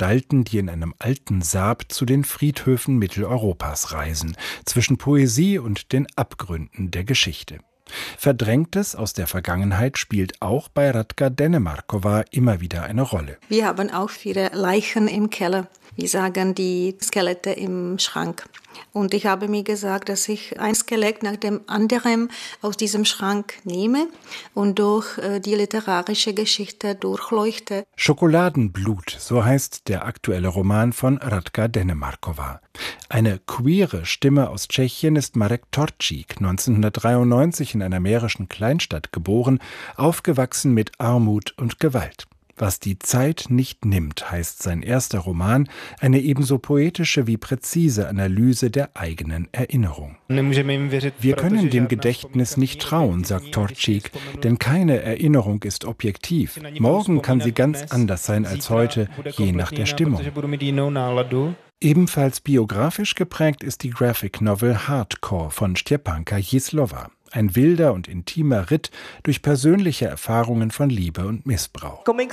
Gestalten, die in einem alten Saab zu den Friedhöfen Mitteleuropas reisen, zwischen Poesie und den Abgründen der Geschichte. Verdrängtes aus der Vergangenheit spielt auch bei Radka Dennemarkova immer wieder eine Rolle. Wir haben auch viele Leichen im Keller. Wir sagen die Skelette im Schrank. Und ich habe mir gesagt, dass ich ein Skelett nach dem anderen aus diesem Schrank nehme und durch die literarische Geschichte durchleuchte. Schokoladenblut, so heißt der aktuelle Roman von Radka Dennemarkova. Eine queere Stimme aus Tschechien ist Marek Torčík, 1993 in einer mährischen Kleinstadt geboren, aufgewachsen mit Armut und Gewalt. Was die Zeit nicht nimmt, heißt sein erster Roman, eine ebenso poetische wie präzise Analyse der eigenen Erinnerung. Wir können dem Gedächtnis nicht trauen, sagt Torčík, denn keine Erinnerung ist objektiv. Morgen kann sie ganz anders sein als heute, je nach der Stimmung. Ebenfalls biografisch geprägt ist die Graphic Novel Hardcore von Štěpánka Jízlova. Ein wilder und intimer Ritt durch persönliche Erfahrungen von Liebe und Missbrauch. Comic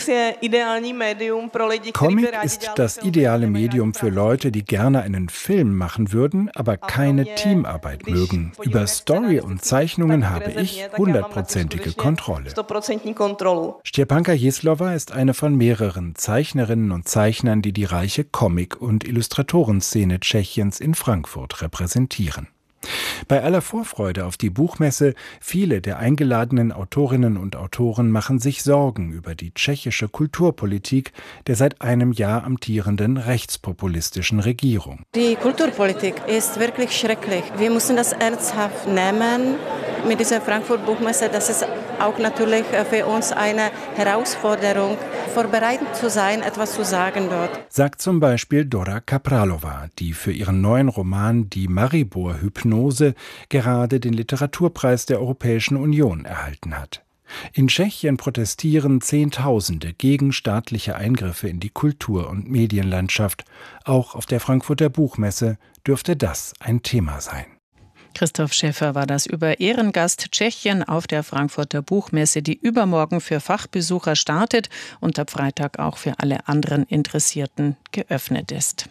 ist das ideale Medium für Leute, die gerne einen Film machen würden, aber keine Teamarbeit mögen. Über Story und Zeichnungen habe ich 100%ige Kontrolle. Štěpánka Jízlova ist eine von mehreren Zeichnerinnen und Zeichnern, die die reiche Comic- und Illustratorenszene Tschechiens in Frankfurt repräsentieren. Bei aller Vorfreude auf die Buchmesse, viele der eingeladenen Autorinnen und Autoren machen sich Sorgen über die tschechische Kulturpolitik der seit einem Jahr amtierenden rechtspopulistischen Regierung. Die Kulturpolitik ist wirklich schrecklich. Wir müssen das ernsthaft nehmen mit dieser Frankfurt-Buchmesse. Das ist auch natürlich für uns eine Herausforderung, vorbereitet zu sein, etwas zu sagen dort. Sagt zum Beispiel Dora Kapralova, die für ihren neuen Roman Die Maribor-Hypnose gerade den Literaturpreis der Europäischen Union erhalten hat. In Tschechien protestieren Zehntausende gegen staatliche Eingriffe in die Kultur- und Medienlandschaft. Auch auf der Frankfurter Buchmesse dürfte das ein Thema sein. Christoph Schäffer war das über Ehrengast Tschechien auf der Frankfurter Buchmesse, die übermorgen für Fachbesucher startet und ab Freitag auch für alle anderen Interessierten geöffnet ist.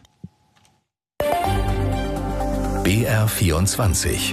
BR24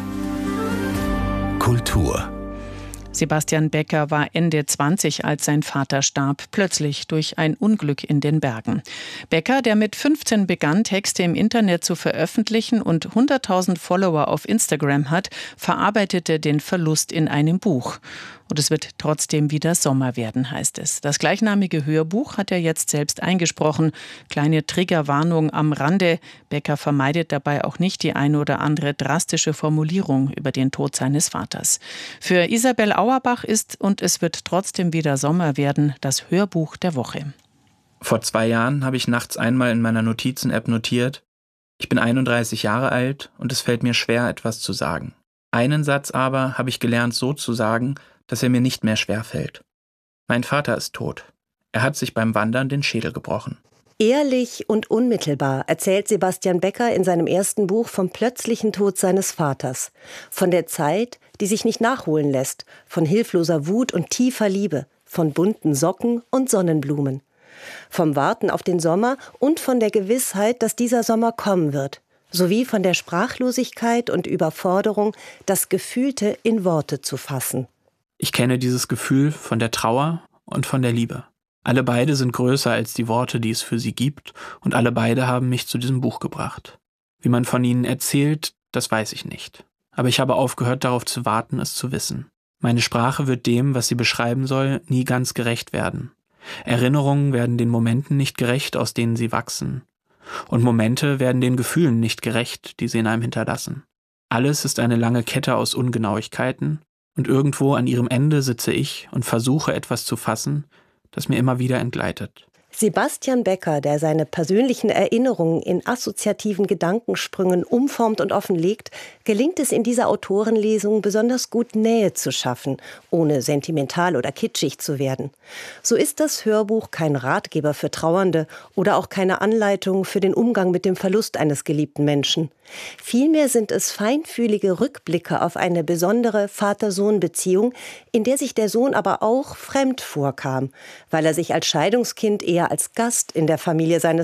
Kultur. Sebastian Becker war Ende 20, als sein Vater starb, plötzlich durch ein Unglück in den Bergen. Becker, der mit 15 begann, Texte im Internet zu veröffentlichen und 100.000 Follower auf Instagram hat, verarbeitete den Verlust in einem Buch. Und es wird trotzdem wieder Sommer werden, heißt es. Das gleichnamige Hörbuch hat er jetzt selbst eingesprochen. Kleine Triggerwarnung am Rande. Becker vermeidet dabei auch nicht die eine oder andere drastische Formulierung über den Tod seines Vaters. Für Isabel Auerbach ist "Und es wird trotzdem wieder Sommer werden" das Hörbuch der Woche. Vor 2 Jahren habe ich nachts einmal in meiner Notizen-App notiert: Ich bin 31 Jahre alt und es fällt mir schwer, etwas zu sagen. Einen Satz aber habe ich gelernt, so zu sagen, dass er mir nicht mehr schwerfällt. Mein Vater ist tot. Er hat sich beim Wandern den Schädel gebrochen. Ehrlich und unmittelbar erzählt Sebastian Becker in seinem ersten Buch vom plötzlichen Tod seines Vaters. Von der Zeit, die sich nicht nachholen lässt, von hilfloser Wut und tiefer Liebe, von bunten Socken und Sonnenblumen. Vom Warten auf den Sommer und von der Gewissheit, dass dieser Sommer kommen wird. Sowie von der Sprachlosigkeit und Überforderung, das Gefühlte in Worte zu fassen. Ich kenne dieses Gefühl von der Trauer und von der Liebe. Alle beide sind größer als die Worte, die es für sie gibt, und alle beide haben mich zu diesem Buch gebracht. Wie man von ihnen erzählt, das weiß ich nicht. Aber ich habe aufgehört, darauf zu warten, es zu wissen. Meine Sprache wird dem, was sie beschreiben soll, nie ganz gerecht werden. Erinnerungen werden den Momenten nicht gerecht, aus denen sie wachsen. Und Momente werden den Gefühlen nicht gerecht, die sie in einem hinterlassen. Alles ist eine lange Kette aus Ungenauigkeiten, und irgendwo an ihrem Ende sitze ich und versuche etwas zu fassen, das mir immer wieder entgleitet. Sebastian Becker, der seine persönlichen Erinnerungen in assoziativen Gedankensprüngen umformt und offenlegt, gelingt es in dieser Autorenlesung besonders gut, Nähe zu schaffen, ohne sentimental oder kitschig zu werden. So ist das Hörbuch kein Ratgeber für Trauernde oder auch keine Anleitung für den Umgang mit dem Verlust eines geliebten Menschen. Vielmehr sind es feinfühlige Rückblicke auf eine besondere Vater-Sohn-Beziehung, in der sich der Sohn aber auch fremd vorkam, weil er sich als Scheidungskind eher als Gast in der Familie seines